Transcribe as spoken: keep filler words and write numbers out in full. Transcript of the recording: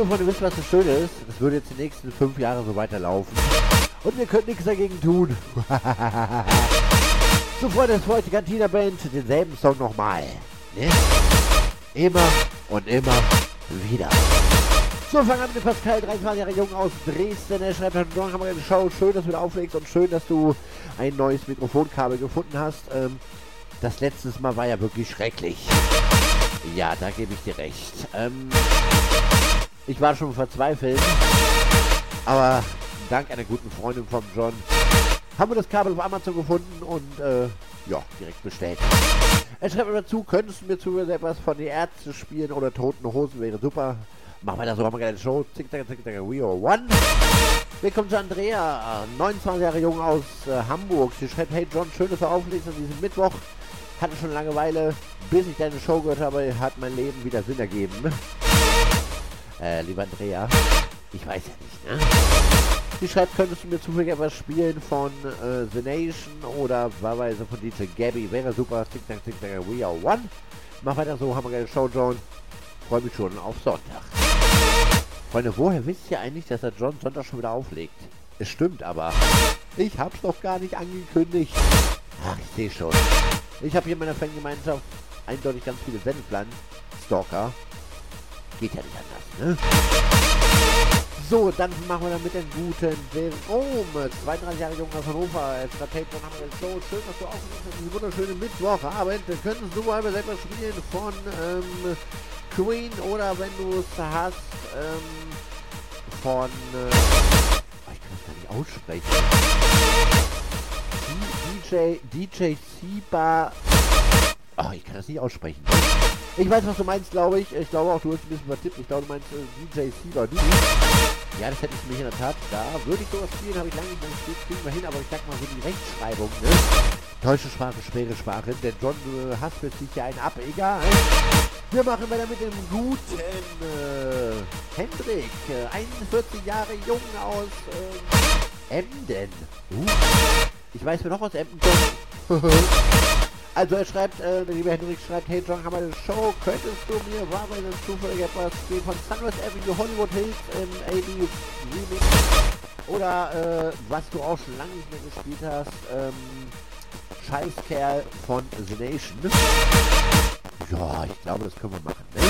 So, Freunde, wisst ihr, was das Schöne ist? Das würde jetzt die nächsten fünf Jahre so weiterlaufen. Und wir können nichts dagegen tun. So, Freunde, das wollte die Cantina Band denselben Song nochmal. Ne? Immer und immer wieder. So, fangen wir an mit Pascal, dreiundzwanzig Jahre jung aus Dresden. Er schreibt, John, haben wir eine Show. Schön, dass du wieder auflegst und schön, dass du ein neues Mikrofonkabel gefunden hast. Ähm, das letztes Mal war ja wirklich schrecklich. Ja, da gebe ich dir recht. Ähm, ich war schon verzweifelt, aber dank einer guten Freundin von John haben wir das Kabel auf Amazon gefunden und äh, ja, direkt bestellt. Er schreibt mir dazu, könntest du mir zu etwas von den Ärzten spielen oder Toten Hosen, wäre super. Machen wir das so, haben wir gerne Show. Zick, zack, zick, zack, we are one. Willkommen zu Andrea, neunundzwanzig Jahre jung aus äh, Hamburg. Sie schreibt, hey John, schön, dass du auflegst an diesem Mittwoch. Hatte schon Langeweile, bis ich deine Show gehört habe, hat mein Leben wieder Sinn ergeben. Äh, lieber Andrea, ich weiß ja nicht, ne? Sie schreibt, könntest du mir zufällig etwas spielen von äh, The Nation oder wahlweise von D J Gabby. Wäre super, tick, tack, tick, tack, we are one. Mach weiter so, haben wir gerne Show, John. Freue mich schon auf Sonntag. Freunde, woher wisst ihr eigentlich, dass der John Sonntag schon wieder auflegt? Es stimmt aber. Ich hab's doch gar nicht angekündigt. Ach, ich sehe schon. Ich habe hier in meiner Fangemeinschaft eindeutig ganz viele Sendeplan. Stalker. Geht ja nicht anders, ne? So, dann machen wir dann mit dem guten Jerome. zweiunddreißig Jahre jung aus Hannover. Er schreibt, hey, John, haben wir so schön, dass du aufgenommen hast. Diese wunderschöne Mittwochabend. Könntest du einmal selber spielen von ähm, Queen oder wenn du es hast, ähm, von, äh, oh, ich kann das gar nicht aussprechen. D J, D J Siba, oh, ich kann das nicht aussprechen. Ich weiß, was du meinst, glaube ich. Ich glaube auch, du hast ein bisschen vertippt. Ich glaube, du meinst äh, D J Siba, du. Ja, das hätte ich mich in der Tat. Da würde ich sowas spielen, habe ich lange nicht mehr gespielt, kriegen wir hin, aber ich sag mal so die Rechtschreibung, ne? Deutsche Sprache, schwere Sprache. Der John äh, haspelt sich ja einen ab, egal. Wir machen weiter mit dem guten äh, Hendrik, äh, einundvierzig Jahre jung aus äh, Emden. Uh, ich weiß, wer noch aus Emden kommt. Also er schreibt, äh, der liebe Hendrik schreibt, hey John, haben wir eine Show, könntest du mir wahlweise zufällig etwas spielen von Sunrise Avenue, Hollywood Hills im A B Remix oder äh, was du auch schon lange nicht mehr gespielt hast, ähm, Scheißkerl von The Nation. Ja, ich glaube, das können wir machen, ne?